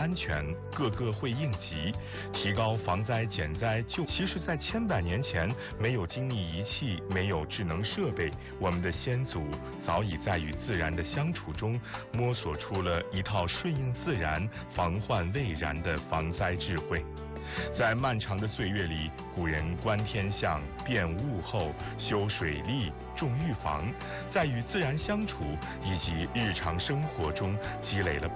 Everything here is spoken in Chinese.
安全，个个会应急，提高防灾减灾救。其实，在千百年前，没有精密仪器，没有智能设备，我们的先祖早已在与自然的相处中，摸索出了一套顺应自然、防患未然的防灾智慧。在漫长的岁月里，古人观天象、辨物候、修水利、种预防，在与自然相处以及日常生活中积累了